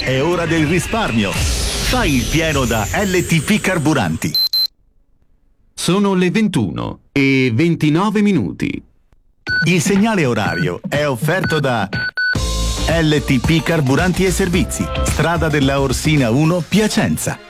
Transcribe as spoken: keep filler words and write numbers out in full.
È ora del risparmio. Fai il pieno da L T P Carburanti. Sono le ventuno e ventinove minuti. Il segnale orario è offerto da L T P Carburanti e Servizi, strada della Orsina uno, Piacenza.